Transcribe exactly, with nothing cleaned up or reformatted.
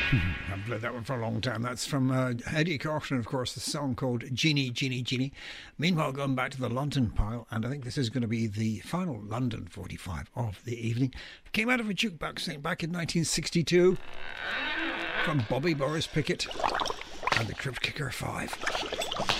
I've played that one for a long time. That's from uh, Eddie Cochran, of course, the song called Genie, Genie, Genie. Meanwhile, going back to the London pile, and I think this is going to be the final London forty-five of the evening. Came out of a jukebox thing back in nineteen sixty-two from Bobby Boris Pickett and the Crypt Kicker five.